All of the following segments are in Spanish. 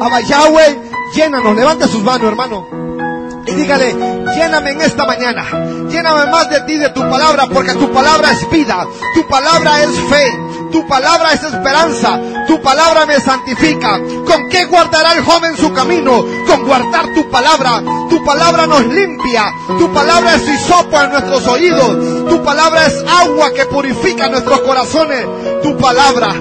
Abba Yahweh, llénanos. Levante sus manos, hermano, y dígale: lléname en esta mañana. Lléname más de ti, de tu palabra, porque tu palabra es vida, tu palabra es fe, tu palabra es esperanza, tu palabra me santifica. ¿Con qué guardará el joven su camino? Con guardar tu palabra. Tu palabra nos limpia, tu palabra es hisopo en nuestros oídos, tu palabra es agua que purifica nuestros corazones. Tu palabra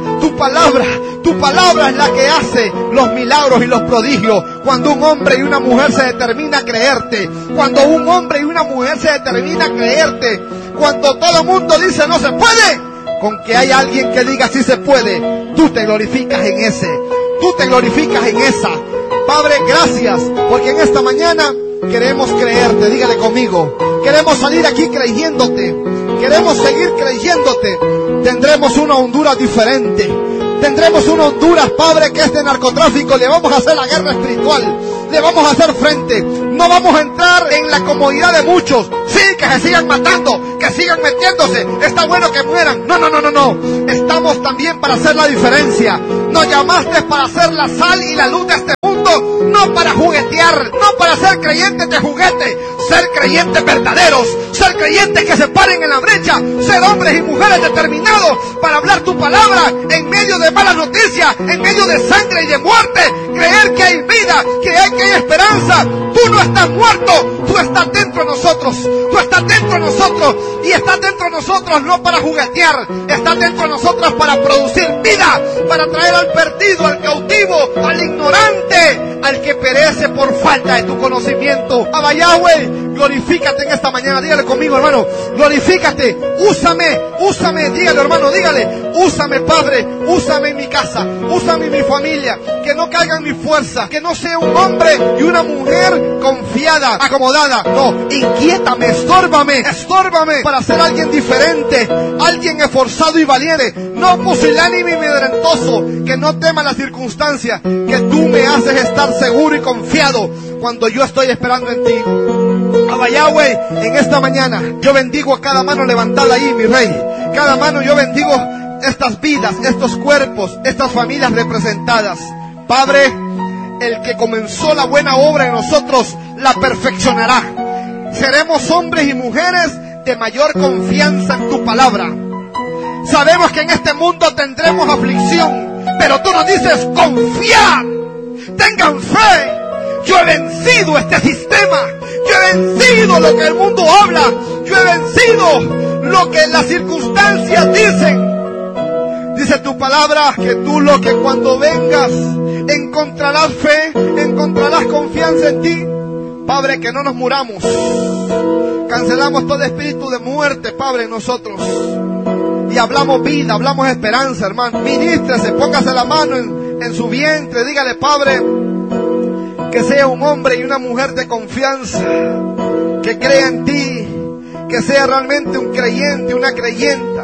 es la que hace los milagros y los prodigios. Cuando un hombre y una mujer se determina a creerte, cuando un hombre y una mujer se determina a creerte, cuando todo el mundo dice no se puede, con que hay alguien que diga sí se puede, tú te glorificas en ese, tú te glorificas en esa. Padre, gracias, porque en esta mañana queremos creerte. Dígale conmigo: queremos salir aquí creyéndote, queremos seguir creyéndote. Tendremos una Honduras diferente, tendremos una Honduras, Padre, que este narcotráfico le vamos a hacer la guerra espiritual, le vamos a hacer frente. No vamos a entrar en la comodidad de muchos. Sí, que se sigan matando, que sigan metiéndose, está bueno que mueran. No. Estamos también para hacer la diferencia. Nos llamaste para ser la sal y la luz de este mundo, no para juguetear, no para ser creyentes de juguete. Ser creyentes verdaderos, ser creyentes que se paren en la brecha, ser hombres y mujeres determinados para hablar tu palabra en medio de malas noticias, en medio de sangre y de muerte. Creer que hay vida, creer que hay esperanza. Tú no estás muerto, tú estás dentro de nosotros, tú estás dentro de nosotros, y estás dentro de nosotros no para juguetear, estás dentro de nosotros para producir vida, para traer al perdido, al cautivo, al ignorante, al que perece por falta de tu conocimiento. Abba Yahweh, glorifícate en esta mañana. Dígale conmigo, hermano: glorifícate, úsame, dígale, hermano, dígale: úsame, Padre, úsame en mi casa, úsame en mi familia, que no caiga en mi fuerza, que no sea un hombre y una mujer confiada, acomodada. No, inquiétame, estórbame para ser alguien diferente, alguien esforzado y valiente, no pusilánime y amedrentoso, que no tema las circunstancias, que tú me haces estar seguro y confiado cuando yo estoy esperando en ti. Abba Yahweh, en esta mañana yo bendigo a cada mano levantada ahí, mi Rey. Cada mano yo bendigo estas vidas, estos cuerpos, estas familias representadas. Padre, el que comenzó la buena obra en nosotros la perfeccionará. Seremos hombres y mujeres de mayor confianza en tu palabra. Sabemos que en este mundo tendremos aflicción, pero tú nos dices: confiad, tengan fe. Yo he vencido este sistema, yo he vencido lo que el mundo habla, yo he vencido lo que las circunstancias dicen. Dice tu palabra que tú, lo que cuando vengas encontrarás fe, encontrarás confianza en ti. Padre, que no nos muramos. Cancelamos todo espíritu de muerte, Padre, en nosotros, y hablamos vida, hablamos esperanza, hermano. Ministrese, póngase la mano en su vientre, dígale: Padre, que sea un hombre y una mujer de confianza, que crea en ti, que sea realmente un creyente, una creyenta,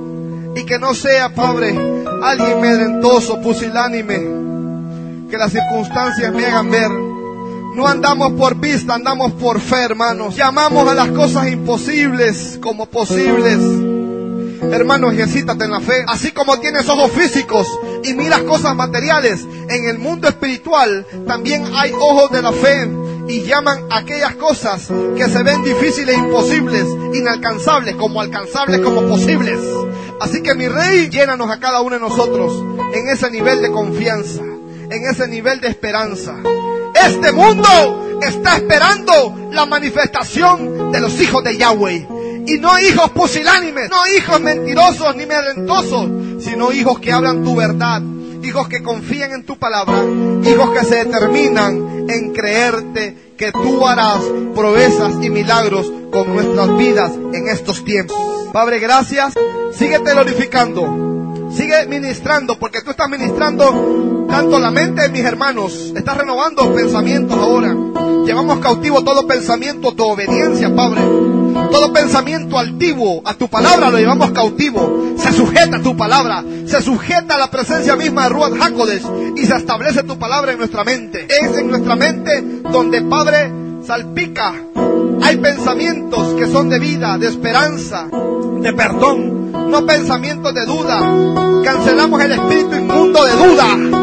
y que no sea, Padre, alguien amedrentoso, pusilánime, que las circunstancias me hagan ver. No andamos por vista, andamos por fe, hermanos. Llamamos a las cosas imposibles como posibles. Hermano, ejercítate en la fe. Así como tienes ojos físicos y miras cosas materiales, en el mundo espiritual también hay ojos de la fe, y llaman aquellas cosas que se ven difíciles e imposibles, inalcanzables como posibles. Así que, mi Rey, llénanos a cada uno de nosotros en ese nivel de confianza, en ese nivel de esperanza. Este mundo está esperando la manifestación de los hijos de Yahweh. Y no hijos pusilánimes, no hijos mentirosos ni amedrentosos, sino hijos que hablan tu verdad, hijos que confían en tu palabra, hijos que se determinan en creerte que tú harás proezas y milagros con nuestras vidas en estos tiempos. Padre, gracias. Síguete glorificando, sigue ministrando, porque tú estás ministrando tanto la mente de mis hermanos, estás renovando pensamientos ahora. Llevamos cautivo todo pensamiento, tu obediencia, Padre. Todo pensamiento altivo a tu palabra lo llevamos cautivo. Se sujeta a tu palabra, se sujeta a la presencia misma de Ruach HaKodesh, y se establece tu palabra en nuestra mente. Es en nuestra mente donde, Padre, salpica. Hay pensamientos que son de vida, de esperanza, de perdón, no pensamientos de duda. Cancelamos el espíritu inmundo de duda.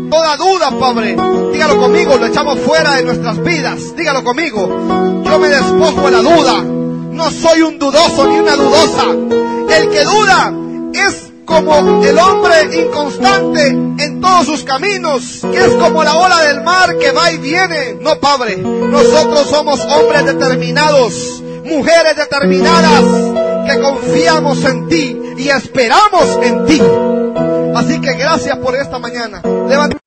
Toda duda, Padre, dígalo conmigo, lo echamos fuera de nuestras vidas. Dígalo conmigo. Yo me despojo de la duda. No soy un dudoso ni una dudosa. El que duda es como el hombre inconstante en todos sus caminos, que es como la ola del mar que va y viene. No, Padre, nosotros somos hombres determinados, mujeres determinadas, que confiamos en ti y esperamos en ti. Así que gracias por esta mañana. Levanta.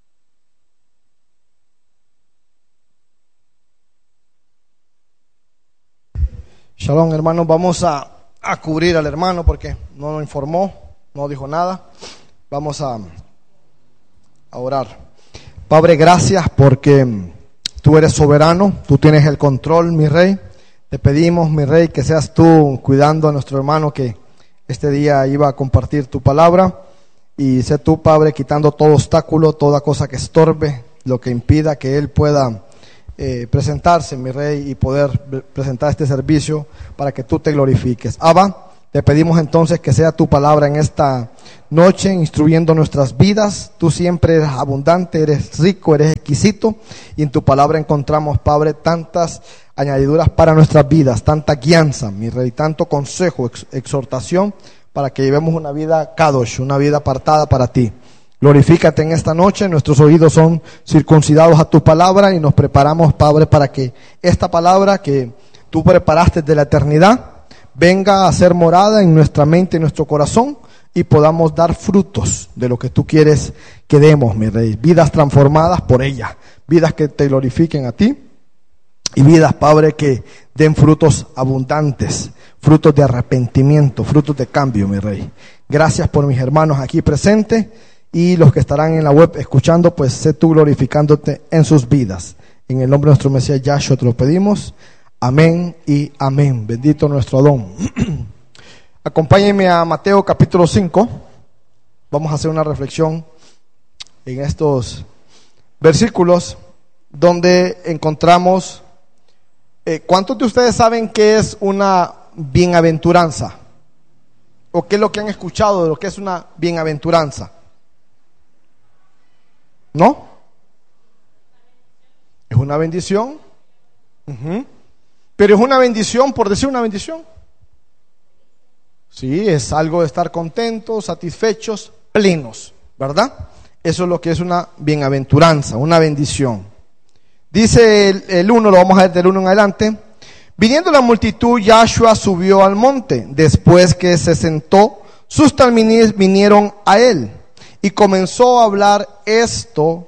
Shalom, hermanos. Vamos a cubrir al hermano porque no nos informó, no dijo nada. Vamos a orar. Padre, gracias porque tú eres soberano, tú tienes el control, mi Rey. Te pedimos, mi Rey, que seas tú cuidando a nuestro hermano que este día iba a compartir tu palabra. Y sé tú, Padre, quitando todo obstáculo, toda cosa que estorbe, lo que impida que él pueda presentarse, mi Rey, y poder presentar este servicio para que tú te glorifiques. Abba, te pedimos entonces que sea tu palabra en esta noche, instruyendo nuestras vidas. Tú siempre eres abundante, eres rico, eres exquisito, y en tu palabra encontramos, Padre, tantas añadiduras para nuestras vidas, tanta guianza, mi Rey, tanto consejo, exhortación, para que llevemos una vida kadosh, una vida apartada para ti. Glorifícate en esta noche, nuestros oídos son circuncidados a tu palabra y nos preparamos, Padre, para que esta palabra que tú preparaste de la eternidad venga a ser morada en nuestra mente y nuestro corazón y podamos dar frutos de lo que tú quieres que demos, mi Rey. Vidas transformadas por ella, vidas que te glorifiquen a ti y vidas, Padre, que den frutos abundantes, frutos de arrepentimiento, frutos de cambio, mi Rey. Gracias por mis hermanos aquí presentes y los que estarán en la web escuchando, pues sé tú glorificándote en sus vidas. En el nombre de nuestro Mesías Yahshua te lo pedimos. Amén y amén. Bendito nuestro Adón. Acompáñenme a Mateo capítulo 5. Vamos a hacer una reflexión en estos versículos donde encontramos... ¿cuántos de ustedes saben qué es una bienaventuranza? ¿O qué es lo que han escuchado de lo que es una bienaventuranza? ¿No? Es una bendición. Pero es una bendición por decir una bendición. Sí, es algo de estar contentos, satisfechos, plenos, ¿verdad? Eso es lo que es una bienaventuranza, una bendición. Dice el 1, lo vamos a ver del 1 en adelante. Viniendo la multitud, Yahshua subió al monte. Después que se sentó, sus talmidim vinieron a él. Y comenzó a hablar esto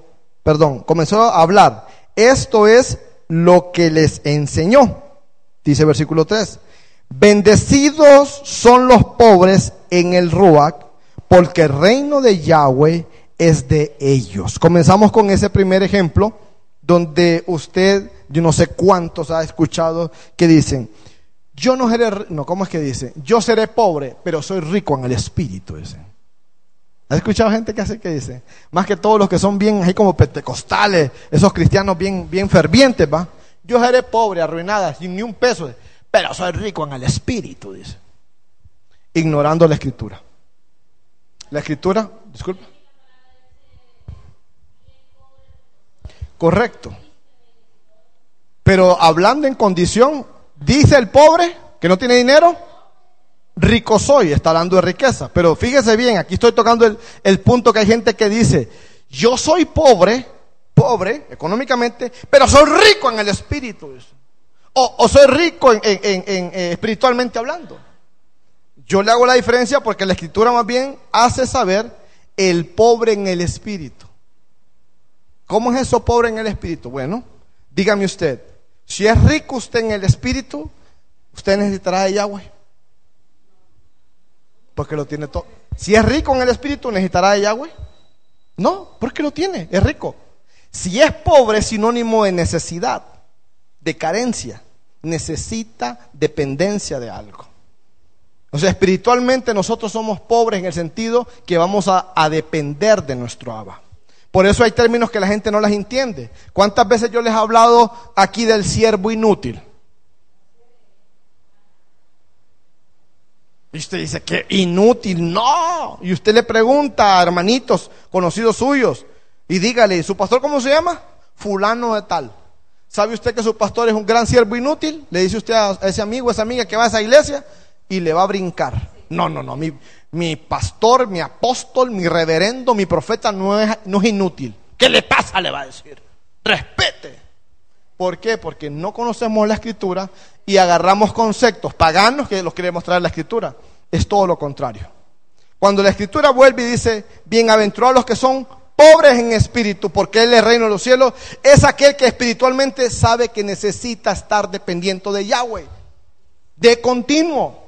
es lo que les enseñó. Dice versículo 3. Bendecidos son los pobres en el Ruach, porque el reino de Yahweh es de ellos. Comenzamos con ese primer ejemplo, donde usted, yo no sé cuántos ha escuchado que dicen, ¿cómo es que dice? Yo seré pobre, pero soy rico en el espíritu, dicen. ¿Has escuchado gente que dice? Más que todos los que son bien, ahí como pentecostales, esos cristianos bien fervientes, ¿va? Yo seré pobre, arruinada, sin ni un peso, pero soy rico en el espíritu, dice. Ignorando la escritura. La escritura, disculpa. Correcto. Pero hablando en condición, dice el pobre que no tiene dinero, rico soy, está hablando de riqueza. Pero fíjese bien, aquí estoy tocando el punto que hay gente que dice, yo soy pobre económicamente, pero soy rico en el espíritu. O soy rico espiritualmente hablando. Yo le hago la diferencia porque la escritura más bien hace saber el pobre en el espíritu. ¿Cómo es eso pobre en el espíritu? Bueno, dígame usted, si es rico usted en el espíritu, usted necesitará de Yahweh. Porque lo tiene todo. Si es rico en el espíritu, necesitará de Yahweh. No, porque lo tiene, es rico. Si es pobre, es sinónimo de necesidad, de carencia. Necesita dependencia de algo. O sea, espiritualmente nosotros somos pobres en el sentido que vamos a depender de nuestro Abba. Por eso hay términos que la gente no las entiende. ¿Cuántas veces yo les he hablado aquí del siervo inútil? Y usted dice que inútil, no. Y usted le pregunta a hermanitos conocidos suyos, Y dígale, ¿su pastor cómo se llama? Fulano de tal. ¿Sabe usted que su pastor es un gran siervo inútil? Le dice usted a ese amigo, a esa amiga que va a esa iglesia y le va a brincar. No, mi pastor, mi apóstol, mi reverendo, mi profeta no es inútil. ¿Qué le pasa? Le va a decir. Respete. ¿Por qué? Porque no conocemos la escritura y agarramos conceptos paganos que los quiere mostrar la escritura. Es todo lo contrario. Cuando la escritura vuelve y dice, bienaventurados los que son pobres en espíritu, porque Él es reino de los cielos, es aquel que espiritualmente sabe que necesita estar dependiente de Yahweh, de continuo,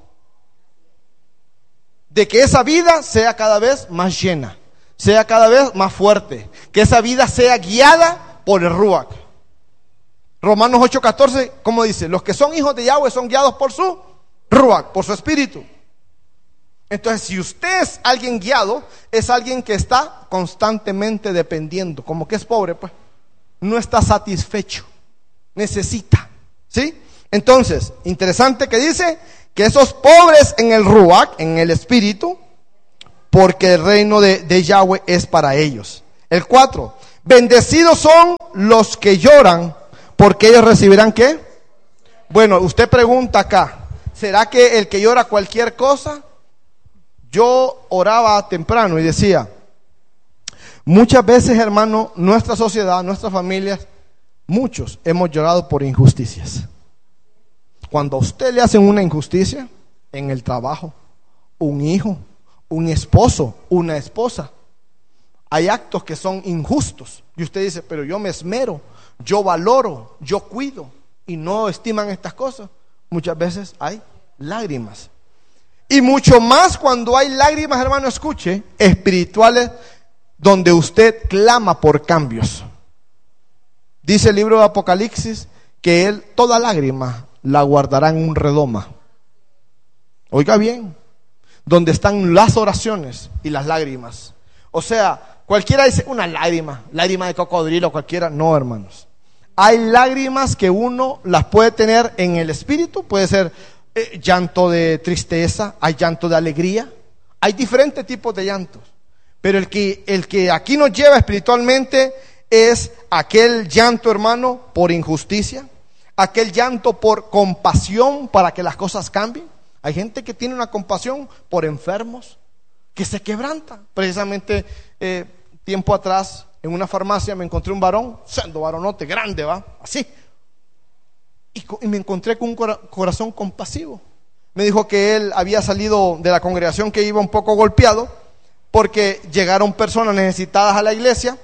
de que esa vida sea cada vez más llena, sea cada vez más fuerte, que esa vida sea guiada por el Ruach. Romanos 8:14, ¿cómo dice? Los que son hijos de Yahweh son guiados por su Ruach, por su espíritu. Entonces, si usted es alguien guiado, es alguien que está constantemente dependiendo, como que es pobre, pues, no está satisfecho, necesita, ¿sí? Entonces, interesante que dice que esos pobres en el Ruach, en el espíritu, porque el reino de Yahweh es para ellos. El 4, bendecidos son los que lloran, porque ellos recibirán ¿qué? Bueno, usted pregunta acá, ¿será que el que llora cualquier cosa? Yo oraba temprano y decía, muchas veces, hermano, nuestra sociedad, nuestras familias, muchos hemos llorado por injusticias. Cuando a usted le hacen una injusticia en el trabajo, un hijo, un esposo, una esposa, hay actos que son injustos y usted dice, pero yo me esmero, yo valoro, yo cuido, y no estiman estas cosas. Muchas veces hay lágrimas. Y mucho más cuando hay lágrimas, hermano, escuche, espirituales, donde usted clama por cambios. Dice el libro de Apocalipsis que Él toda lágrima la guardará en un redoma. Oiga bien, donde están las oraciones y las lágrimas. O sea, cualquiera dice una lágrima de cocodrilo, cualquiera. No, hermanos. Hay lágrimas que uno las puede tener en el espíritu, puede ser llanto de tristeza, hay llanto de alegría, hay diferentes tipos de llantos, pero el que aquí nos lleva espiritualmente es aquel llanto, hermano, por injusticia, aquel llanto por compasión para que las cosas cambien. Hay gente que tiene una compasión por enfermos, que se quebranta. Precisamente tiempo atrás en una farmacia me encontré un varón, siendo varonote grande, va, así. Y me encontré con un corazón compasivo. Me dijo que él había salido de la congregación, que iba un poco golpeado, porque llegaron personas necesitadas a la iglesia.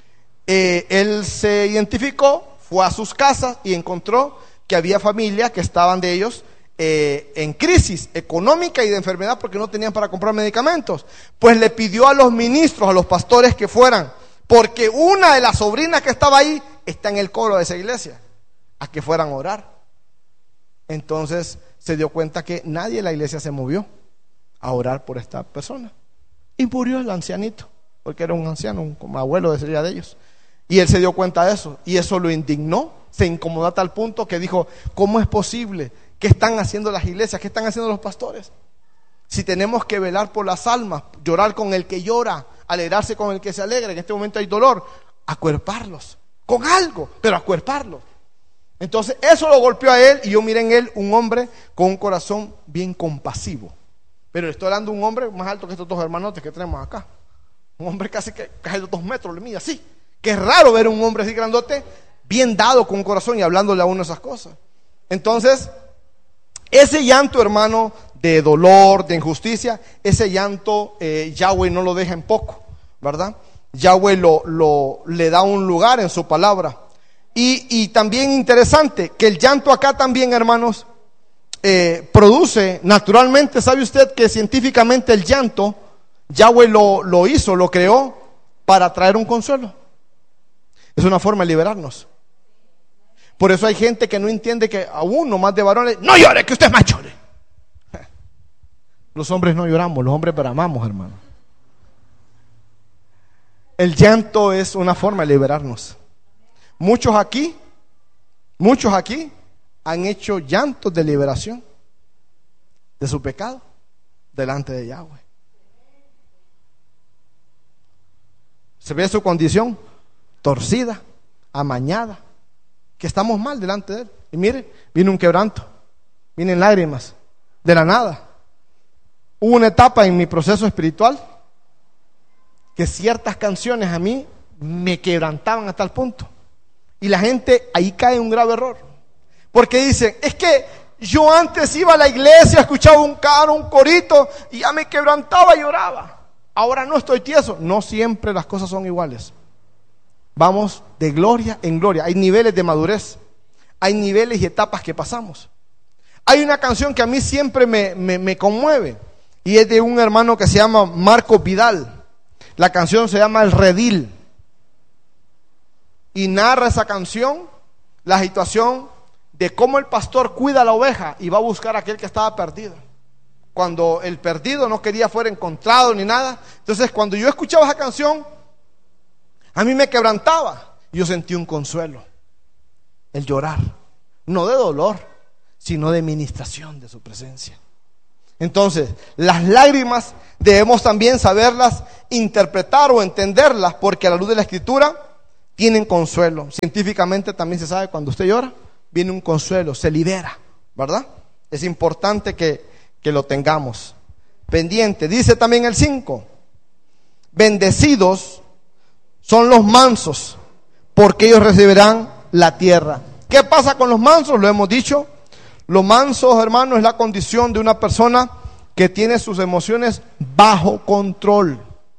Él se identificó, fue a sus casas y encontró que había familias que estaban de ellos en crisis económica y de enfermedad porque no tenían para comprar medicamentos. Pues le pidió a los ministros, a los pastores que fueran, porque una de las sobrinas que estaba ahí está en el coro de esa iglesia, a que fueran a orar. Entonces se dio cuenta que nadie en la iglesia se movió a orar por esta persona. Y murió el ancianito, porque era un anciano, como abuelo sería de ellos. Y él se dio cuenta de eso, y eso lo indignó, se incomodó a tal punto que dijo, ¿cómo es posible? ¿Qué están haciendo las iglesias? ¿Qué están haciendo los pastores? Si tenemos que velar por las almas, llorar con el que llora, alegrarse con el que se alegra, en este momento hay dolor, acuerparlos, con algo, pero acuerparlos. Entonces eso lo golpeó a él, y yo miré en él un hombre con un corazón bien compasivo. Pero estoy hablando de un hombre más alto que estos dos hermanotes que tenemos acá. Un hombre casi de 2 metros, le mide así. Que es raro ver un hombre así grandote, bien dado con un corazón y hablándole a uno esas cosas. Entonces, ese llanto, hermano, de dolor, de injusticia, ese llanto Yahweh no lo deja en poco, ¿verdad? Yahweh le da un lugar en su palabra. Y también interesante que el llanto acá también, hermanos, produce naturalmente. ¿Sabe usted que científicamente el llanto Yahweh lo hizo, lo creó para traer un consuelo? Es una forma de liberarnos. Por eso hay gente que no entiende que a uno más de varones, no llore, que usted más llore. Los hombres no lloramos, los hombres bramamos, hermano. El llanto es una forma de liberarnos. Muchos aquí han hecho llantos de liberación de su pecado delante de Yahweh. Se ve su condición. torcida, amañada, que estamos mal delante de Él. Y mire, viene un quebranto, vienen lágrimas, de la nada. Hubo una etapa en mi proceso espiritual que ciertas canciones a mí me quebrantaban hasta el punto. Y la gente ahí cae en un grave error. Porque dicen, es que yo antes iba a la iglesia, escuchaba un coro, un corito, y ya me quebrantaba y lloraba. Ahora no estoy tieso. No siempre las cosas son iguales. Vamos de gloria en gloria. Hay niveles de madurez. Hay niveles y etapas que pasamos. Hay una canción que a mí siempre me conmueve. Y es de un hermano que se llama Marco Vidal. La canción se llama El Redil. Y narra esa canción la situación de cómo el pastor cuida a la oveja y va a buscar a aquel que estaba perdido. Cuando el perdido no quería fuera encontrado ni nada. Entonces cuando yo escuchaba esa canción, a mí me quebrantaba. Yo sentí un consuelo. El llorar. No de dolor, sino de ministración de su presencia. Entonces, las lágrimas debemos también saberlas interpretar o entenderlas, porque a la luz de la Escritura tienen consuelo. Científicamente también se sabe, cuando usted llora, viene un consuelo, se libera, ¿verdad? Es importante que lo tengamos pendiente. Dice también el 5, bendecidos son los mansos, porque ellos recibirán la tierra. ¿Qué pasa con los mansos? Lo hemos dicho. Los mansos, hermanos, es la condición de una persona que tiene sus emociones bajo control.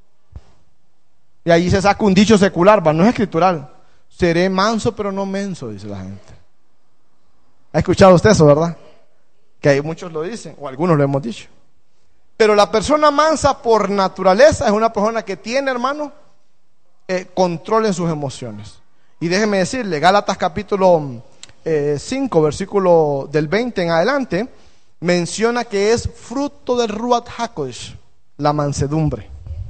Y ahí se saca un dicho secular, no es escritural. Seré manso pero no menso, dice la gente. ¿Ha escuchado usted eso, verdad? Que hay muchos lo dicen, o algunos lo hemos dicho. Pero la persona mansa por naturaleza es una persona que tiene, hermano, control en sus emociones. Y déjeme decirle, Gálatas capítulo 5, versículo del 20 en adelante, menciona que es fruto del Ruach HaKodesh, la mansedumbre.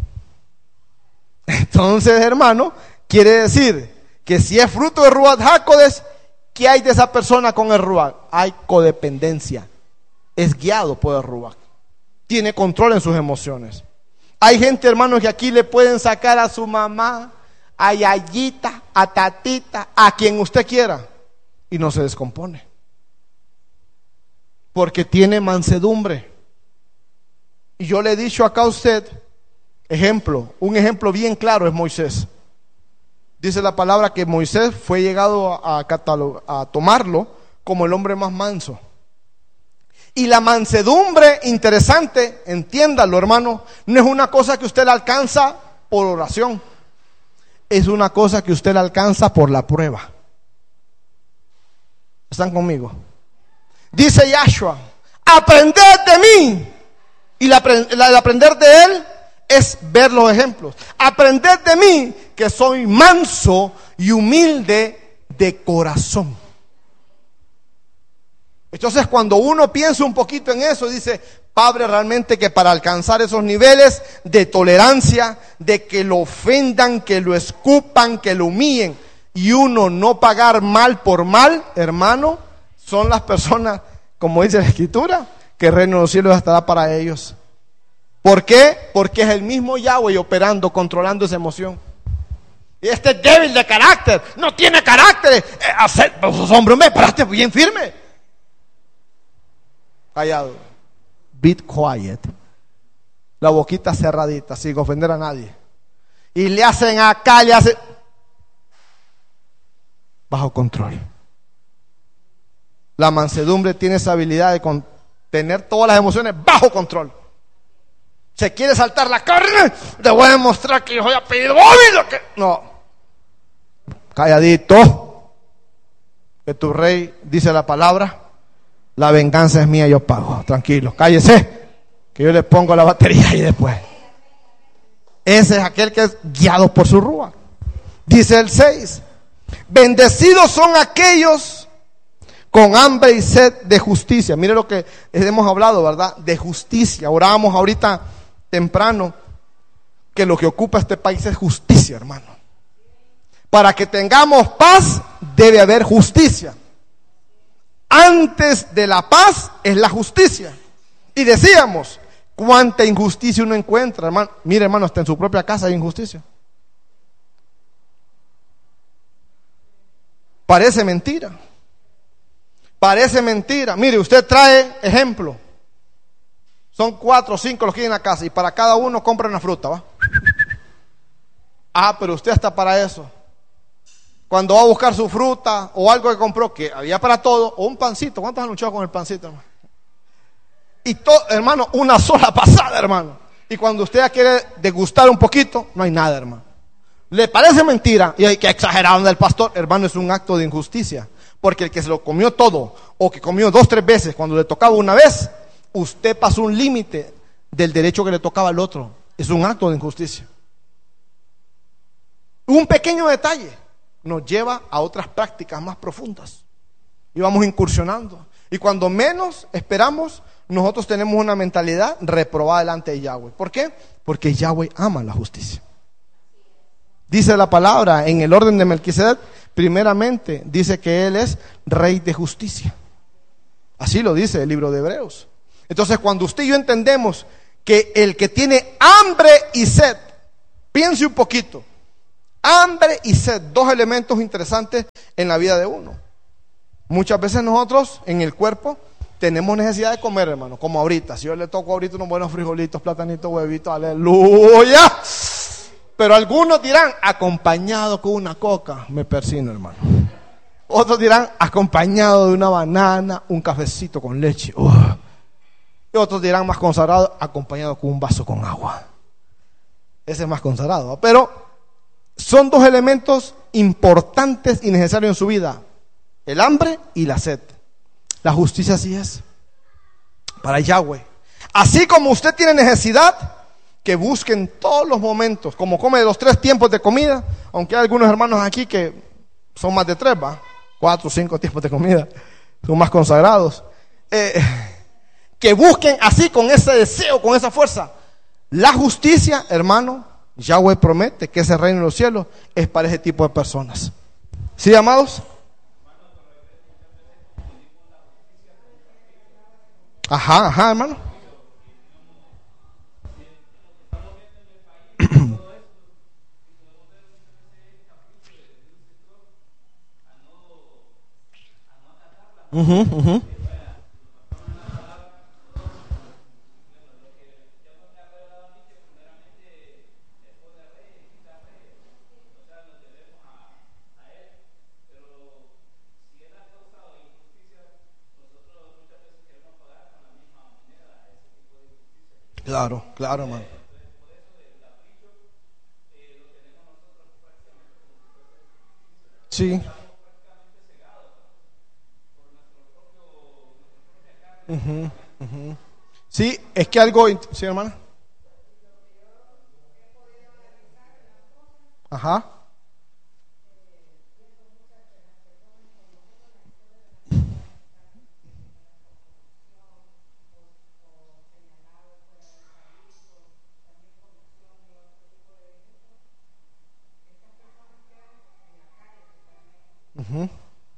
Entonces, hermano, quiere decir que si es fruto del Ruach HaKodesh, ¿qué hay de esa persona con el Ruach? Hay codependencia. Es guiado por el Ruach. Tiene control en sus emociones. Hay gente, hermanos, que aquí le pueden sacar a su mamá, a Yayita, a Tatita, a quien usted quiera, y no se descompone, porque tiene mansedumbre. Y yo le he dicho acá a usted, un ejemplo bien claro es Moisés. Dice la palabra que Moisés fue llegado a tomarlo como el hombre más manso. Y la mansedumbre, interesante, entiéndalo, hermano, no es una cosa que usted la alcanza por oración, es una cosa que usted la alcanza por la prueba. ¿Están conmigo? Dice Yahshua, aprended de mí. Y el aprender de Él es ver los ejemplos. Aprended de mí, que soy manso y humilde de corazón. Entonces, cuando uno piensa un poquito en eso, dice, Padre, realmente que para alcanzar esos niveles de tolerancia, de que lo ofendan, que lo escupan, que lo humillen, y uno no pagar mal por mal, hermano, son las personas, como dice la Escritura, que el reino de los cielos estará para ellos. ¿Por qué? Porque es el mismo Yahweh operando, controlando esa emoción. Y este débil de carácter, no tiene carácter, hombre, me paraste bien firme. Callado. Be quiet. La boquita cerradita, sin ofender a nadie. Y le hacen acá, le hacen bajo control. La mansedumbre tiene esa habilidad de tener todas las emociones bajo control. Se quiere saltar la carne, le voy a demostrar que yo voy a pedir lo que no. Calladito. Que tu rey dice la palabra, la venganza es mía, yo pago. Tranquilo, cállese, que yo le pongo la batería y después. Ese es aquel que es guiado por su rúa. Dice el 6, bendecidos son aquellos con hambre y sed de justicia. Mire lo que hemos hablado, ¿verdad? De justicia. Orábamos ahorita temprano que lo que ocupa este país es justicia, hermano. Para que tengamos paz debe haber justicia. Antes de la paz es la justicia. Y decíamos, cuánta injusticia uno encuentra, hermano. Mire, hermano, hasta en su propia casa hay injusticia. Parece mentira. Parece mentira. Mire, usted trae ejemplo. Son 4 o 5 los que hay en la casa y para cada uno compra una fruta, ¿va? Pero usted está para eso. Cuando va a buscar su fruta o algo que compró, que había para todo, o un pancito. ¿Cuántos han luchado con el pancito, hermano? Y todo, hermano, una sola pasada, hermano. Y cuando usted ya quiere degustar un poquito, no hay nada, hermano. ¿Le parece mentira? Y hay que exagerar del pastor, hermano, es un acto de injusticia. Porque el que se lo comió todo, o que comió 2 o 3 veces, cuando le tocaba una vez, usted pasó un límite del derecho que le tocaba al otro. Es un acto de injusticia. Un pequeño detalle nos lleva a otras prácticas más profundas. Y vamos incursionando. Y cuando menos esperamos, nosotros tenemos una mentalidad reprobada delante de Yahweh. ¿Por qué? Porque Yahweh ama la justicia. Dice la palabra en el orden de Melquisedec, primeramente dice que Él es Rey de justicia. Así lo dice el libro de Hebreos. Entonces, cuando usted y yo entendemos que el que tiene hambre y sed, piense un poquito, hambre y sed, 2 elementos interesantes en la vida de uno. Muchas veces nosotros en el cuerpo tenemos necesidad de comer, hermano, como ahorita. Si yo le toco ahorita unos buenos frijolitos, platanitos, huevitos, aleluya. Pero algunos dirán, acompañado con una coca, me persino, hermano. Otros dirán, acompañado de una banana, un cafecito con leche. Y otros dirán, más consagrado, acompañado con un vaso con agua. Ese es más consagrado. Pero son 2 elementos importantes y necesarios en su vida: el hambre y la sed. La justicia así es para Yahweh. Así como usted tiene necesidad, que busque en todos los momentos, como come 2 o 3 tiempos de comida, aunque hay algunos hermanos aquí que son más de 3, 4 o 5 tiempos de comida, son más consagrados, que busquen así, con ese deseo, con esa fuerza, la justicia, hermano. Yahweh promete que ese reino de los cielos es para ese tipo de personas. ¿Sí, amados? Ajá, hermano. Uh-huh. Claro, hermano. Sí. Uh-huh. Sí, es que algo, sí, hermana. Ajá. Uh-huh.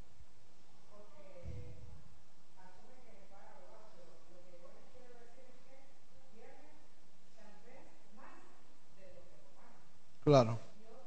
Claro.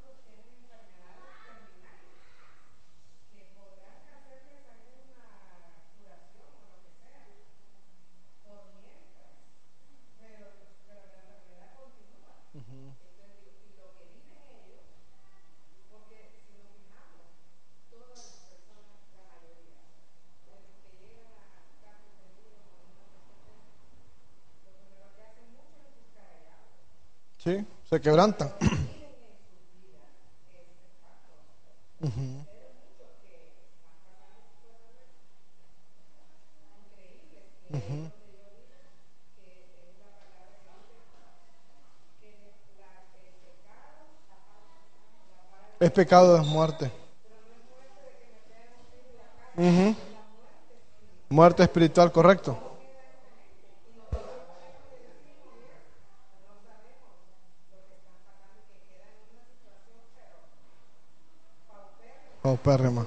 Sí, se quebrantan. Uh-huh. Uh-huh. Es pecado, es muerte. Uh-huh. Muerte espiritual, correcto. Paupérrima.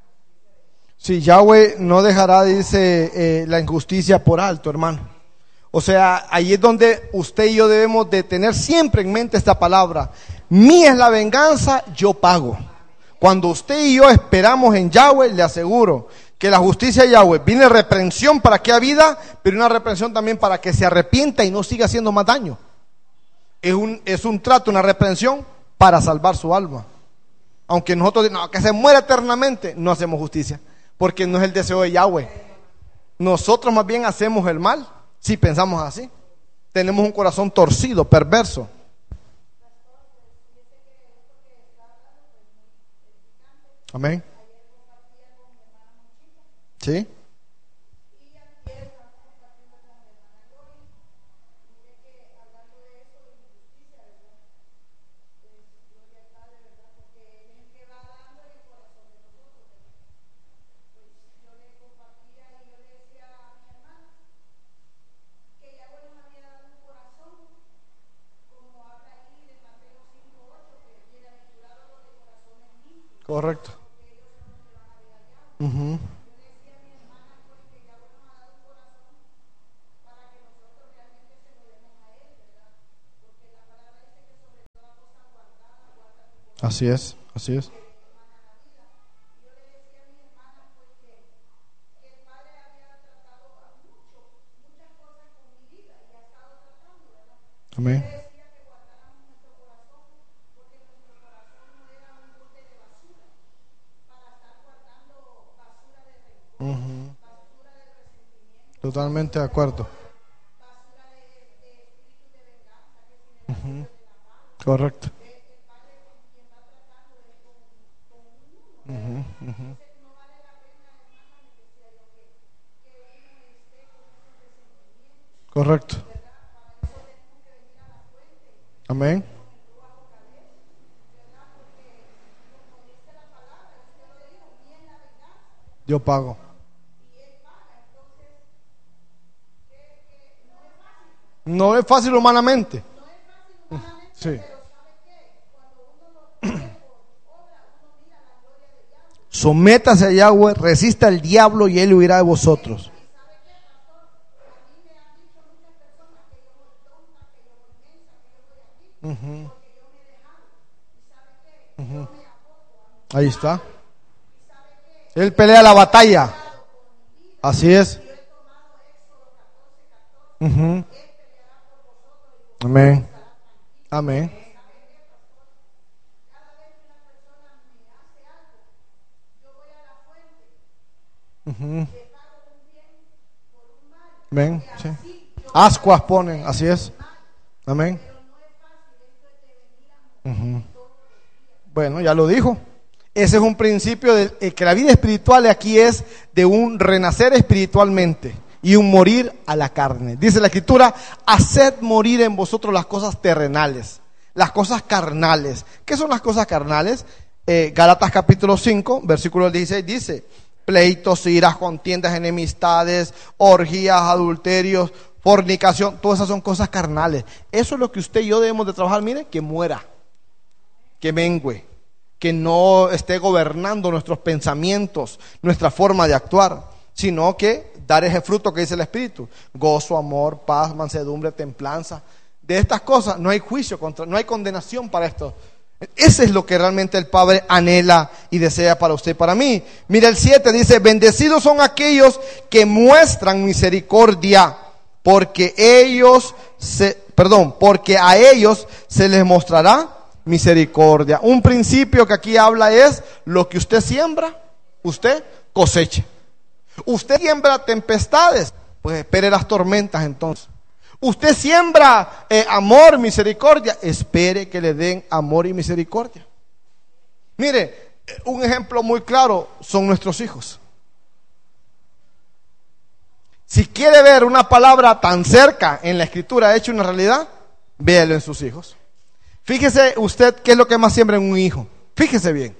Si Yahweh no dejará, dice, la injusticia por alto, hermano. O sea, ahí es donde usted y yo debemos de tener siempre en mente esta palabra. Mía es la venganza, yo pago. Cuando usted y yo esperamos en Yahweh, le aseguro que la justicia de Yahweh viene reprensión para que haya vida, pero una reprensión también para que se arrepienta y no siga haciendo más daño. Es un trato, una reprensión para salvar su alma. Aunque nosotros no, que se muera eternamente, no hacemos justicia, porque no es el deseo de Yahweh. Nosotros más bien hacemos el mal si pensamos así. Tenemos un corazón torcido, perverso. Amén. ¿Sí? Correcto. Uh-huh. Así es, así es. Amén. Uh-huh. Totalmente de acuerdo. Uh-huh. Correcto. Uh-huh. Uh-huh. Correcto. Amén. Yo pago. No es fácil humanamente. Sí. Sométase a Yahweh, resista al diablo y él huirá de vosotros. Uh-huh. Uh-huh. Ahí está. Él pelea la batalla. Así es. Uh-huh. Amén. Amén. Uh-huh. Amén. Sí. Ascuas ponen, así es. Amén. Uh-huh. Bueno, ya lo dijo. Ese es un principio de que la vida espiritual aquí es de un renacer espiritualmente y un morir a la carne. Dice la Escritura: haced morir en vosotros las cosas terrenales, las cosas carnales. ¿Qué son las cosas carnales? Gálatas capítulo 5, versículo 16 dice: pleitos, iras, contiendas, enemistades, orgías, adulterios, fornicación. Todas esas son cosas carnales. Eso es lo que usted y yo debemos de trabajar. Mire, que muera, que mengüe, que no esté gobernando nuestros pensamientos, nuestra forma de actuar, sino que dar ese fruto que dice el Espíritu: gozo, amor, paz, mansedumbre, templanza. De estas cosas no hay juicio no hay condenación para esto. Ese es lo que realmente el Padre anhela y desea para usted y para mí. Mira el 7, dice: bendecidos son aquellos que muestran misericordia, porque porque a ellos se les mostrará misericordia. Un principio que aquí habla es: lo que usted siembra, usted cosecha. Usted siembra tempestades, pues espere las tormentas entonces. Usted siembra amor, misericordia, espere que le den amor y misericordia. Mire, un ejemplo muy claro son nuestros hijos. Si quiere ver una palabra tan cerca en la Escritura hecha una realidad, véalo en sus hijos. Fíjese usted qué es lo que más siembra en un hijo. Fíjese bien.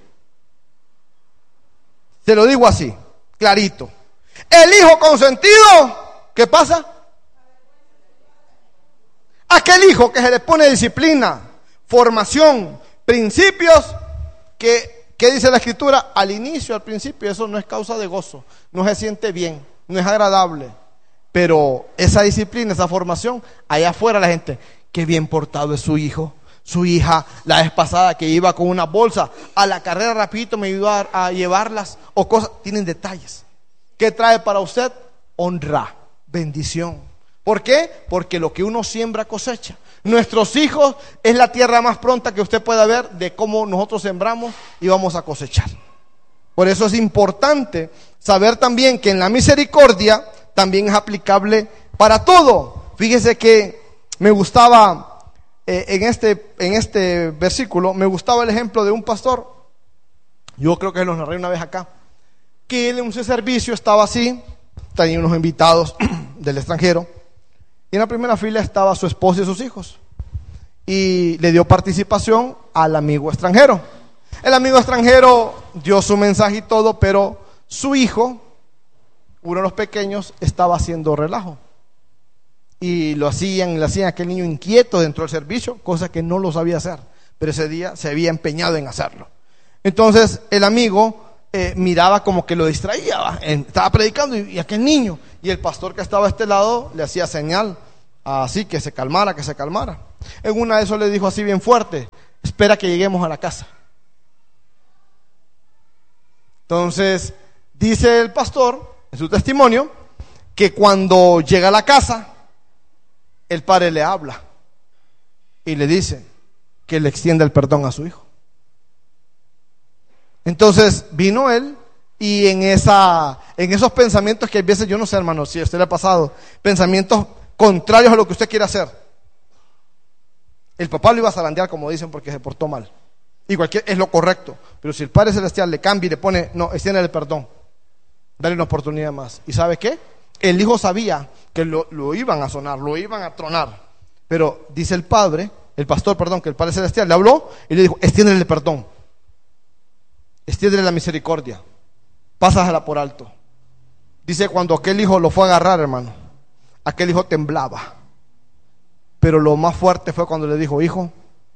Se lo digo así, clarito. El hijo consentido, ¿qué pasa? Aquel hijo que se le pone disciplina, formación, principios, ¿qué dice la Escritura? Al inicio, al principio, eso no es causa de gozo, no se siente bien, no es agradable. Pero esa disciplina, esa formación, allá afuera la gente, qué bien portado es su hijo, su hija. La vez pasada que iba con una bolsa a la carrera rapidito me ayudó a llevarlas, o cosas, tienen detalles. ¿Qué trae para usted? Honra, bendición. ¿Por qué? Porque lo que uno siembra cosecha. Nuestros hijos es la tierra más pronta que usted pueda ver de cómo nosotros sembramos y vamos a cosechar. Por eso es importante saber también que en la misericordia también es aplicable para todo. Fíjese que me gustaba en este versículo, me gustaba el ejemplo de un pastor. Yo creo que los narré una vez acá, que él en un servicio estaba así, tenía unos invitados del extranjero, y en la primera fila estaba su esposa y sus hijos, y le dio participación al amigo extranjero. El amigo extranjero dio su mensaje y todo, pero su hijo, uno de los pequeños, estaba haciendo relajo, y le hacían a aquel niño inquieto dentro del servicio, cosa que no lo sabía hacer, pero ese día se había empeñado en hacerlo. Entonces el amigo miraba como que lo distraía, estaba predicando y aquel niño, y el pastor que estaba a este lado le hacía señal así, que se calmara. En una de esos le dijo así bien fuerte: espera que lleguemos a la casa. Entonces dice el pastor en su testimonio que cuando llega a la casa, el padre le habla y le dice que le extienda el perdón a su hijo. Entonces vino él, y en esos pensamientos que a veces, yo no sé, hermano, si a usted le ha pasado, pensamientos contrarios a lo que usted quiere hacer. El papá lo iba a zarandear, como dicen, porque se portó mal. Y es lo correcto. Pero si el Padre Celestial le cambia y le pone, no, extiende el perdón, dale una oportunidad más. ¿Y sabe qué? El hijo sabía que lo iban a sonar, lo iban a tronar. Pero dice el pastor, que el Padre Celestial le habló y le dijo: extiéndele el perdón, extiéndele la misericordia, pásasela por alto. Dice, cuando aquel hijo lo fue a agarrar, hermano, aquel hijo temblaba. Pero lo más fuerte fue cuando le dijo: hijo,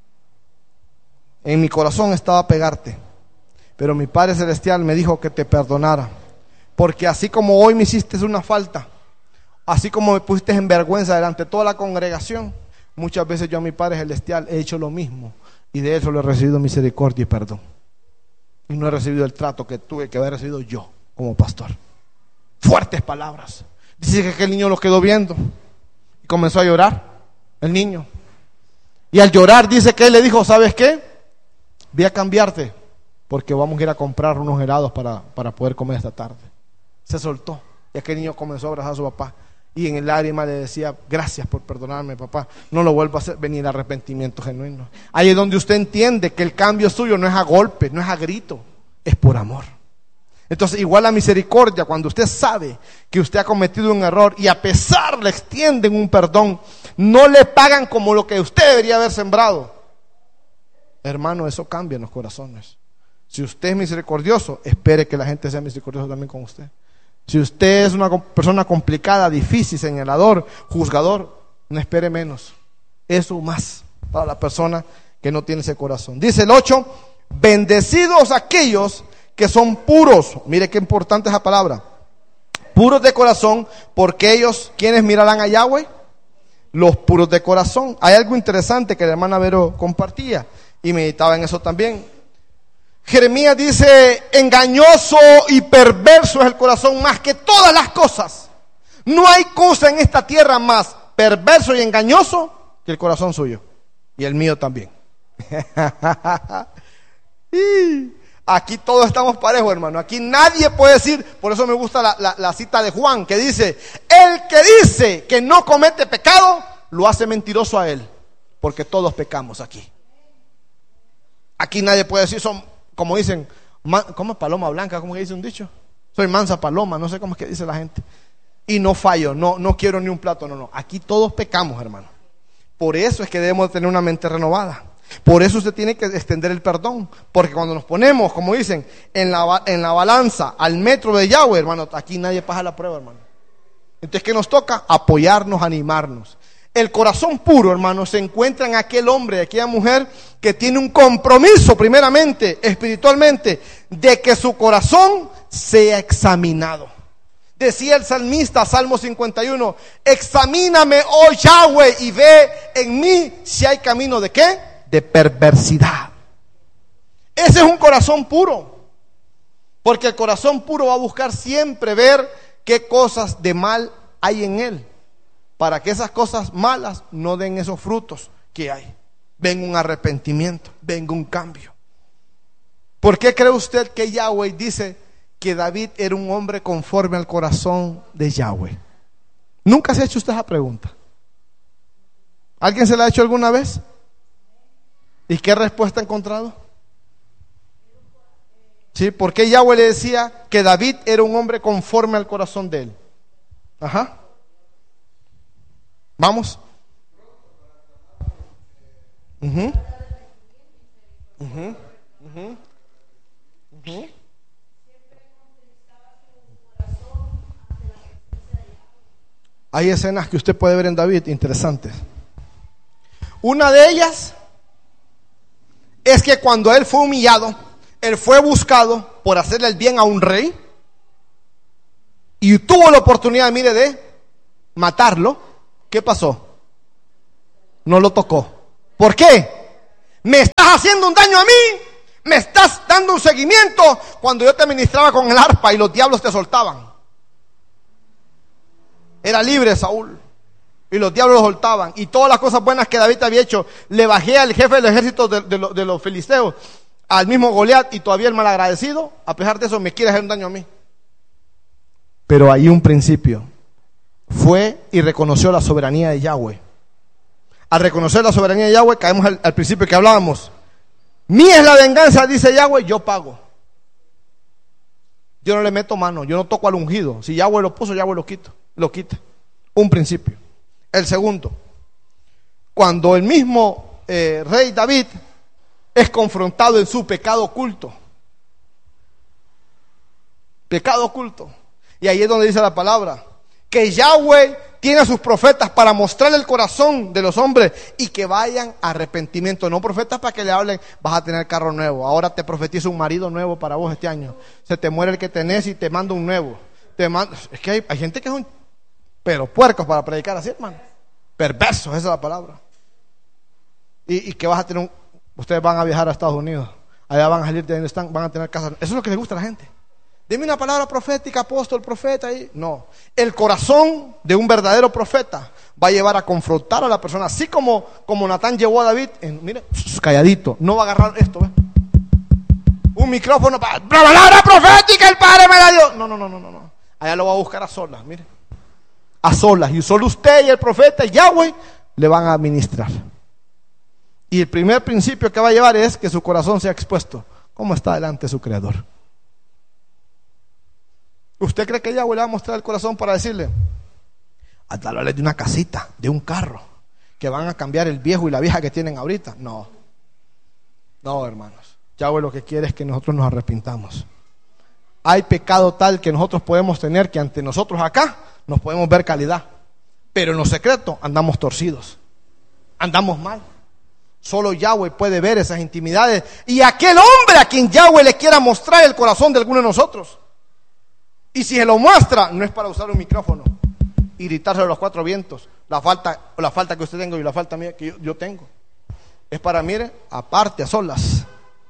en mi corazón estaba pegarte, pero mi Padre Celestial me dijo que te perdonara, porque así como hoy me hiciste una falta, así como me pusiste en vergüenza delante de toda la congregación, muchas veces yo a mi Padre Celestial he hecho lo mismo, y de eso le he recibido misericordia y perdón, y no he recibido el trato que tuve que haber recibido yo como pastor. Fuertes palabras. Dice que aquel niño lo quedó viendo y comenzó a llorar, el niño, y al llorar dice que él le dijo: ¿sabes qué? Voy a cambiarte, porque vamos a ir a comprar unos helados para poder comer esta tarde. Se soltó, y aquel niño comenzó a abrazar a su papá, y en el lágrima le decía: gracias por perdonarme, papá, no lo vuelvo a hacer. Venir arrepentimiento genuino. Ahí es donde usted entiende que el cambio suyo no es a golpe, no es a grito, es por amor. Entonces, igual la misericordia, cuando usted sabe que usted ha cometido un error y a pesar le extienden un perdón, no le pagan como lo que usted debería haber sembrado, hermano, eso cambia en los corazones. Si usted es misericordioso, espere que la gente sea misericordiosa también con usted. Si usted es una persona complicada, difícil, señalador, juzgador, no espere menos. Eso más para la persona que no tiene ese corazón. Dice el 8: bendecidos aquellos que son puros. Mire qué importante esa palabra. Puros de corazón, porque ellos, ¿quiénes mirarán a Yahweh? Los puros de corazón. Hay algo interesante que la hermana Vero compartía y meditaba en eso también. Jeremías dice: engañoso y perverso es el corazón más que todas las cosas. No hay cosa en esta tierra más perverso y engañoso que el corazón suyo, y el mío también. Y aquí todos estamos parejos, hermano. Aquí nadie puede decir. Por eso me gusta la cita de Juan, que dice: el que dice que no comete pecado, lo hace mentiroso a él, porque todos pecamos aquí. Aquí nadie puede decir, como dicen, ¿cómo es paloma blanca? ¿Cómo que dice un dicho? Soy mansa paloma, no sé cómo es que dice la gente. Y no fallo, no quiero ni un plato, no. Aquí todos pecamos, hermano. Por eso es que debemos tener una mente renovada. Por eso usted tiene que extender el perdón. Porque cuando nos ponemos, como dicen, en la balanza, al metro de Yahweh, hermano, aquí nadie pasa la prueba, hermano. Entonces, ¿qué nos toca? Apoyarnos, animarnos. El corazón puro, hermano, se encuentra en aquel hombre, aquella mujer que tiene un compromiso, primeramente, espiritualmente, de que su corazón sea examinado, Decía el salmista, Salmo 51, examíname, oh Yahweh, y ve en mí si hay camino de ¿qué? De perversidad. Ese es un corazón puro, porque el corazón puro va a buscar siempre ver qué cosas de mal hay en él, para que esas cosas malas no den esos frutos que hay. Venga un arrepentimiento, venga un cambio. ¿Por qué cree usted que Yahweh dice que David era un hombre conforme al corazón de Yahweh? ¿Nunca se ha hecho usted esa pregunta? ¿Alguien se la ha hecho alguna vez? ¿Y qué respuesta ha encontrado? ¿Sí? ¿Por qué Yahweh le decía que David era un hombre conforme al corazón de él? Ajá. Vamos. Hay escenas que usted puede ver en David interesantes. Una de ellas es que cuando él fue humillado, él fue buscado por hacerle el bien a un rey y tuvo la oportunidad, mire, de matarlo. ¿Qué pasó? No lo tocó. ¿Por qué? Me estás haciendo un daño a mí, me estás dando un seguimiento cuando yo te ministraba con el arpa y los diablos te soltaban. Era libre Saúl y los diablos lo soltaban, y todas las cosas buenas que David había hecho, le bajé al jefe del ejército de los filisteos, al mismo Goliat, y todavía el malagradecido, a pesar de eso, me quiere hacer un daño a mí. Pero hay un principio. Fue y reconoció la soberanía de Yahweh. Al reconocer la soberanía de Yahweh, caemos al principio que hablábamos. Mía es la venganza, dice Yahweh, yo pago. Yo no le meto mano, yo no toco al ungido. Si Yahweh lo puso, Yahweh lo quita. Un principio. El segundo, cuando el mismo rey David es confrontado en su pecado oculto. Pecado oculto. Y ahí es donde dice la palabra, que Yahweh tiene a sus profetas para mostrarle el corazón de los hombres y que vayan a arrepentimiento. No profetas para que le hablen, vas a tener carro nuevo, ahora te profetizo un marido nuevo para vos este año, se te muere el que tenés y te mando un nuevo. Es que hay gente que es pero puercos para predicar así, hermano. Perversos, esa es la palabra. Y que vas a tener ustedes van a viajar a Estados Unidos, allá van a salir de donde están, van a tener casa. Eso es lo que le gusta a la gente. Dime una palabra profética, apóstol, profeta ahí. No, el corazón de un verdadero profeta va a llevar a confrontar a la persona, así como Natán llevó a David, mire, calladito, no va a agarrar esto, ¿ves? Un micrófono para palabra profética, el Padre me la dio. No. Allá lo va a buscar a solas, mire. A solas, y solo usted y el profeta y Yahweh le van a administrar. Y el primer principio que va a llevar es que su corazón sea expuesto, como está delante de su Creador. ¿Usted cree que Yahweh le va a mostrar el corazón para decirle, hasta hablarles de una casita, de un carro, que van a cambiar el viejo y la vieja que tienen ahorita? No, hermanos. Yahweh lo que quiere es que nosotros nos arrepintamos. Hay pecado tal que nosotros podemos tener que ante nosotros acá nos podemos ver calidad, pero en lo secreto andamos torcidos, andamos mal. Solo Yahweh puede ver esas intimidades, y aquel hombre a quien Yahweh le quiera mostrar el corazón de alguno de nosotros, y si se lo muestra, no es para usar un micrófono y gritárselo a los cuatro vientos, la falta que usted tenga y la falta mía que yo tengo. Es para, mire, aparte, a solas,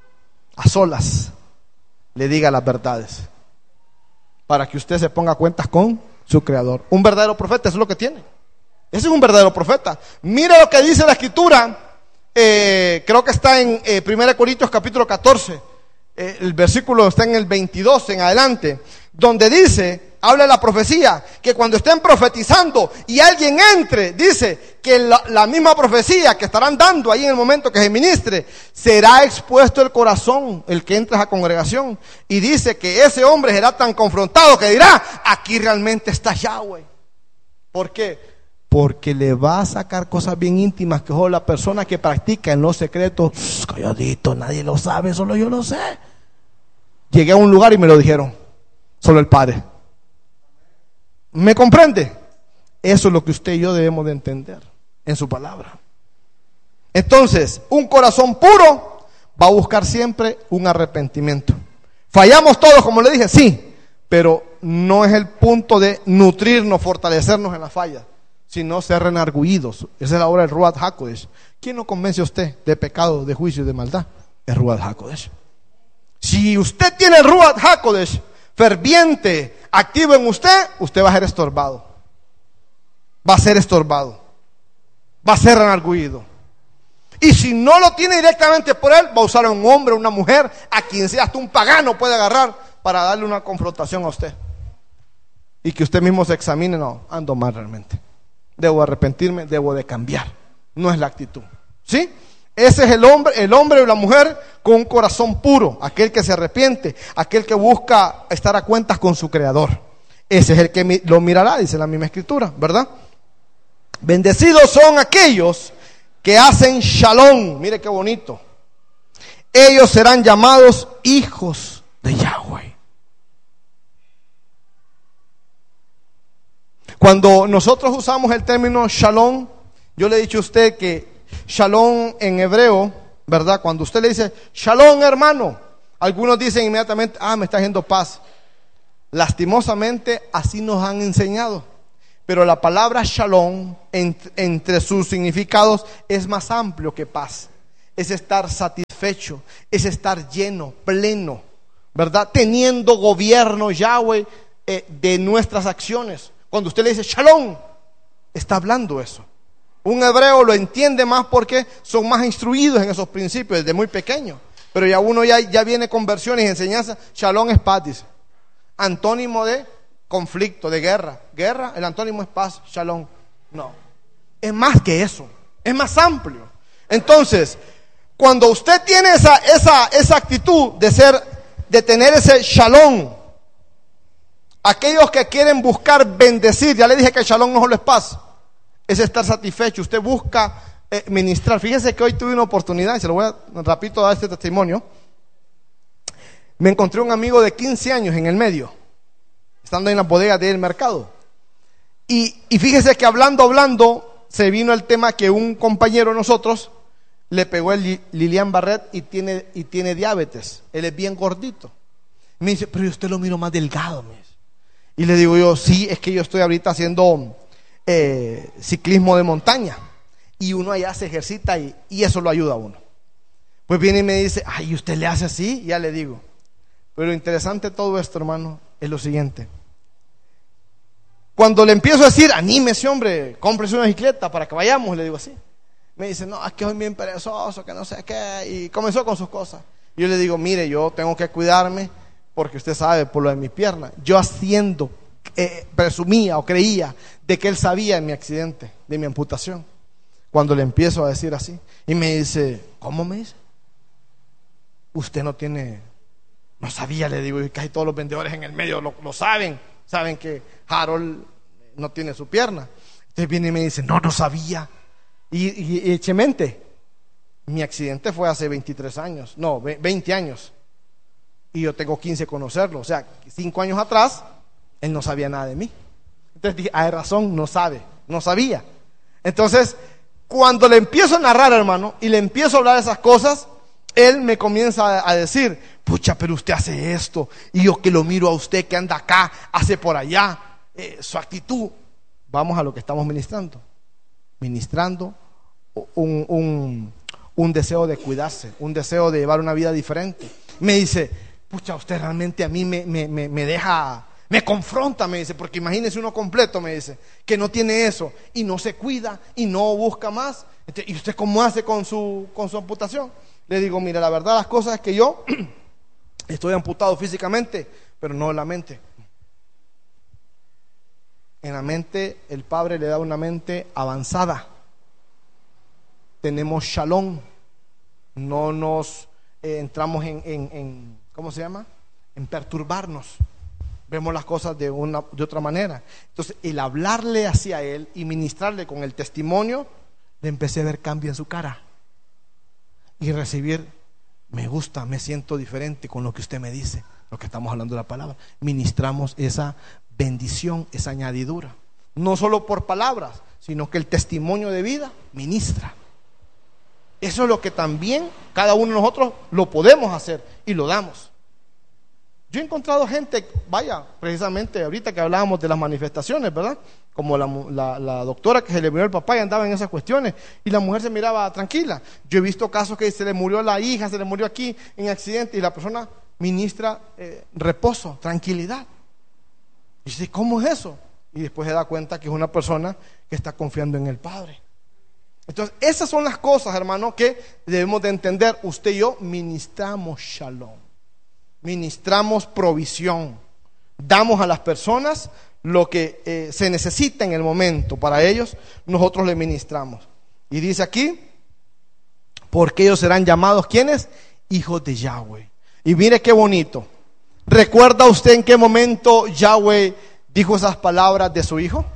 le diga las verdades, para que usted se ponga a cuentas con su Creador. Un verdadero profeta, eso es lo que tiene. Ese es un verdadero profeta. Mire lo que dice la Escritura, creo que está en 1 Corintios capítulo 14, el versículo está en el 22 en adelante, donde dice, habla de la profecía, que cuando estén profetizando y alguien entre, dice que la misma profecía que estarán dando ahí en el momento que se ministre, será expuesto el corazón, el que entra a esa congregación, y dice que ese hombre será tan confrontado que dirá, aquí realmente está Yahweh. ¿Por qué? Porque le va a sacar cosas bien íntimas que solo la persona que practica en lo secreto, calladito, nadie lo sabe, solo yo lo sé. Llegué a un lugar y me lo dijeron, solo el Padre. ¿Me comprende? Eso es lo que usted y yo debemos de entender en su palabra. Entonces, un corazón puro va a buscar siempre un arrepentimiento. ¿Fallamos todos, como le dije? Sí, pero no es el punto de nutrirnos, fortalecernos en la falla, sino ser renarguidos. Esa es la obra del Ruach HaKodesh. ¿Quién lo convence a usted de pecado, de juicio y de maldad? El Ruach HaKodesh. Si usted tiene el Ruach HaKodesh ferviente, activo en usted, usted va a ser estorbado. Va a ser estorbado. Va a ser renarguido. Y si no lo tiene directamente por él, va a usar a un hombre, una mujer, a quien sea, hasta un pagano puede agarrar para darle una confrontación a usted. Y que usted mismo se examine, no, ando mal realmente. Debo arrepentirme, debo de cambiar. No es la actitud. ¿Sí? Ese es el hombre o la mujer con un corazón puro, aquel que se arrepiente, aquel que busca estar a cuentas con su Creador. Ese es el que lo mirará, dice la misma Escritura, ¿verdad? Bendecidos son aquellos que hacen shalom. Mire qué bonito. Ellos serán llamados hijos de Yahweh. Cuando nosotros usamos el término shalom, yo le he dicho a usted que shalom en hebreo, ¿verdad? Cuando usted le dice shalom, hermano, algunos dicen inmediatamente, me está haciendo paz. Lastimosamente así nos han enseñado. Pero la palabra shalom, entre sus significados, es más amplio que paz. Es estar satisfecho, es estar lleno, pleno, ¿verdad? Teniendo gobierno Yahweh de nuestras acciones. Cuando usted le dice shalom, está hablando eso. Un hebreo lo entiende más porque son más instruidos en esos principios desde muy pequeño. Pero ya uno ya viene con versiones y enseñanzas. Shalom es paz, dice. Antónimo de conflicto, de guerra. Guerra, el antónimo es paz, shalom. No, es más que eso, es más amplio. Entonces, cuando usted tiene esa actitud de tener ese shalom, aquellos que quieren buscar bendecir, ya le dije que el shalom no solo es paz, es estar satisfecho. Usted busca ministrar. Fíjese que hoy tuve una oportunidad, y se lo voy a rapidito dar este testimonio. Me encontré un amigo de 15 años en el medio, estando en la bodega del mercado. Y fíjese que hablando, se vino el tema que un compañero de nosotros le pegó el Lilian Barret y tiene diabetes. Él es bien gordito. Me dice, pero yo usted lo miro más delgado. Me dice. Y le digo yo, sí, es que yo estoy ahorita haciendo ciclismo de montaña. Y uno allá se ejercita y eso lo ayuda a uno. Pues viene y me dice, ¿y usted le hace así? Y ya le digo. Pero lo interesante de todo esto, hermano, es lo siguiente. Cuando le empiezo a decir, anímese, hombre, cómprese una bicicleta para que vayamos, le digo así. Me dice, no, es que soy bien perezoso, que no sé qué. Y comenzó con sus cosas. Y yo le digo, mire, yo tengo que cuidarme porque usted sabe, por lo de mi pierna. Yo presumía o creía de que él sabía de mi accidente, de mi amputación. Cuando le empiezo a decir así. Y me dice, ¿cómo me dice? Usted no tiene... No sabía, le digo, y casi todos los vendedores en el medio lo saben. Saben que Harold no tiene su pierna. Entonces viene y me dice, no sabía. Y echemente, mi accidente fue hace 23 años, no, 20 años. Y yo tengo 15 conocerlo. O sea, 5 años atrás, él no sabía nada de mí. Entonces dije, hay razón, no sabía. Entonces, cuando le empiezo a narrar, hermano, y le empiezo a hablar de esas cosas, él me comienza a decir, pucha, pero usted hace esto, y yo que lo miro a usted que anda acá, hace por allá, su actitud. Vamos a lo que estamos ministrando un deseo de cuidarse, un deseo de llevar una vida diferente. Me dice, pucha, usted realmente a mí me deja, me confronta, me dice, porque imagínese uno completo, me dice, que no tiene eso, y no se cuida, y no busca más. ¿Y usted cómo hace con su amputación? Le digo, mira, la verdad las cosas es que yo estoy amputado físicamente, pero no en la mente. En la mente, el Padre le da una mente avanzada. Tenemos shalom. No nos entramos en ¿cómo se llama? En perturbarnos. Vemos las cosas de otra manera. Entonces, el hablarle hacia él y ministrarle con el testimonio, le empecé a ver cambio en su cara. Y recibir, me gusta, me siento diferente con lo que usted me dice, lo que estamos hablando de la palabra. Ministramos esa bendición, esa añadidura, no solo por palabras, sino que el testimonio de vida ministra. Eso es lo que también cada uno de nosotros lo podemos hacer y lo damos. Yo he encontrado gente, vaya, precisamente ahorita que hablábamos de las manifestaciones, ¿verdad? Como la doctora que se le murió el papá y andaba en esas cuestiones, y la mujer se miraba tranquila. Yo he visto casos que se le murió la hija, se le murió aquí en accidente, y la persona ministra reposo, tranquilidad. Y dice, ¿cómo es eso? Y después se da cuenta que es una persona que está confiando en el Padre. Entonces, esas son las cosas, hermano, que debemos de entender. Usted y yo ministramos shalom, ministramos provisión, damos a las personas lo que se necesita en el momento. Para ellos, nosotros le ministramos. Y dice aquí, porque ellos serán llamados, ¿quiénes? Hijos de Yahweh. Y mire qué bonito. ¿Recuerda usted en qué momento Yahweh dijo esas palabras de su hijo?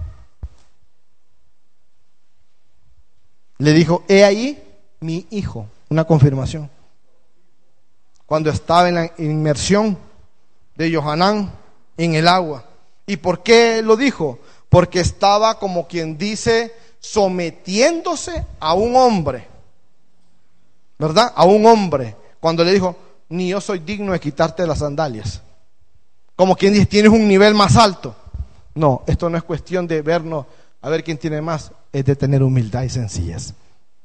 Le dijo, he ahí mi hijo. Una confirmación. Cuando estaba en la inmersión de Yohanan en el agua. ¿Y por qué lo dijo? Porque estaba, como quien dice, sometiéndose a un hombre, ¿verdad? A un hombre. Cuando le dijo, ni yo soy digno de quitarte las sandalias. Como quien dice, tienes un nivel más alto. No, esto no es cuestión de vernos a ver quién tiene más, es de tener humildad y sencillez.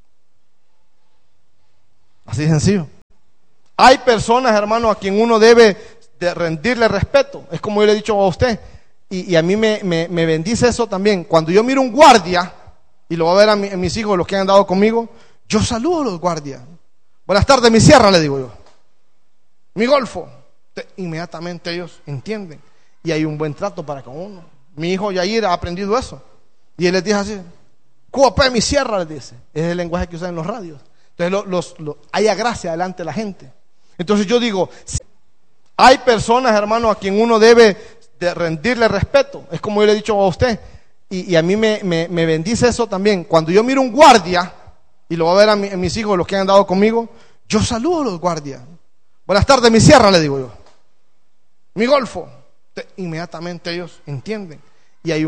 Así de sencillo. Hay personas, hermano, a quien uno debe de rendirle respeto. Es como yo le he dicho a usted, y a mí me bendice eso también. Cuando yo miro un guardia, y lo voy a ver a mis hijos, los que han andado conmigo, yo saludo a los guardias. Buenas tardes, mi sierra, le digo yo. Mi golfo. Inmediatamente ellos entienden. Y hay un buen trato para con uno. Mi hijo Yair ha aprendido eso. Y él les dice así, Cuope, mi sierra, les dice. Es el lenguaje que usan en los radios. Entonces haya gracia delante de la gente. Entonces yo digo, hay personas, hermano, a quien uno debe de rendirle respeto. Es como yo le he dicho a usted, y a mí me bendice eso también. Cuando yo miro un guardia, y lo voy a ver a mis hijos, los que han andado conmigo, yo saludo a los guardias. Buenas tardes, mi sierra, le digo yo. Mi golfo. Inmediatamente ellos entienden. Y hay un